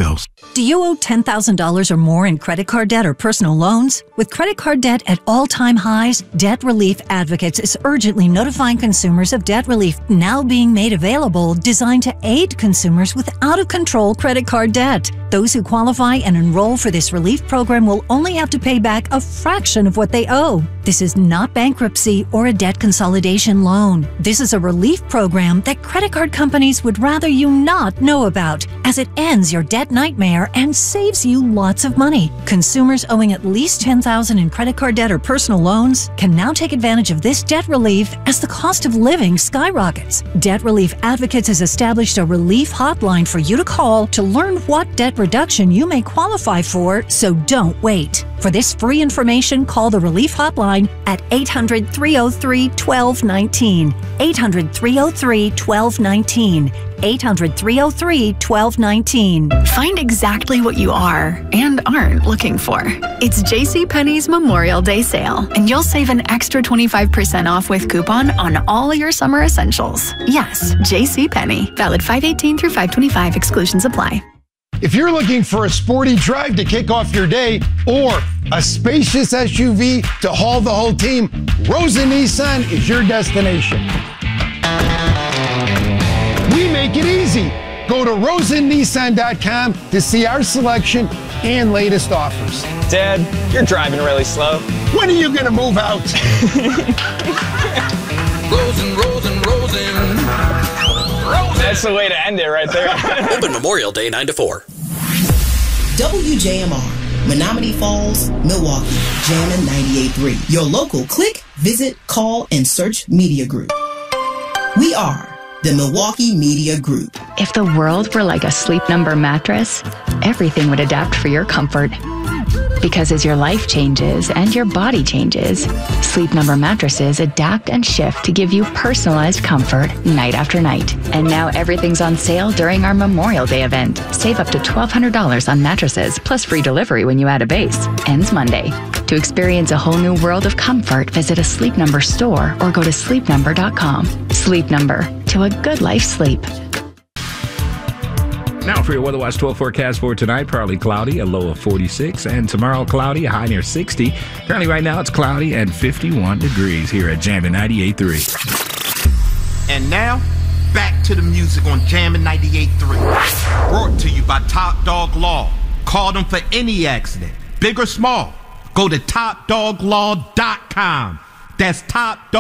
bills. Do you owe $10,000 or more in credit card debt or personal loans? With credit card debt at all-time highs, Debt Relief Advocates is urgently notifying consumers of debt relief now being made available, designed to aid consumers with out-of-control credit card debt. Those who qualify and enroll for this relief program will only have to pay back a fraction of what they owe. This is not bankruptcy or a debt consolidation loan. This is a relief program that credit card companies would rather you not know about, as it ends your debt nightmare and saves you lots of money. Consumers owing at least $10,000 in credit card debt or personal loans can now take advantage of this debt relief as the cost of living skyrockets. Debt Relief Advocates has established a relief hotline for you to call to learn what debt reduction you may qualify for, so don't wait. For this free information, call the Relief Hotline at 800-303-1219. 800-303-1219. 800-303-1219. Find exactly what you are and aren't looking for. It's JCPenney's Memorial Day sale, and you'll save an extra 25% off with coupon on all your summer essentials. Yes, JCPenney. Valid 5/18 through 5/25. Exclusions apply. If you're looking for a sporty drive to kick off your day or a spacious SUV to haul the whole team, Rosen Nissan is your destination. We make it easy. Go to rosennissan.com to see our selection and latest offers. Dad, you're driving really slow. When are you going to move out? Rosen. That's the way to end it right there. Open Memorial Day 9 to 4. WJMR, Menominee Falls, Milwaukee, Jammin' 98.3. Your local click, visit, call, and search media group. We are the Milwaukee Media Group. If the world were like a Sleep Number mattress, everything would adapt for your comfort. Because as your life changes and your body changes, Sleep Number mattresses adapt and shift to give you personalized comfort night after night. And now everything's on sale during our Memorial Day event. Save up to $1,200 on mattresses, plus free delivery when you add a base. Ends Monday. To experience a whole new world of comfort, visit a Sleep Number store or go to sleepnumber.com. Sleep Number. To a good life sleep. Now for your Weather Watch 12 forecast for tonight, partly cloudy, a low of 46, and tomorrow cloudy, a high near 60. Currently right now it's cloudy and 51 degrees here at Jammin' 98.3. And now, back to the music on Jammin' 98.3. Brought to you by Top Dog Law. Call them for any accident, big or small. Go to topdoglaw.com. That's Top Dog.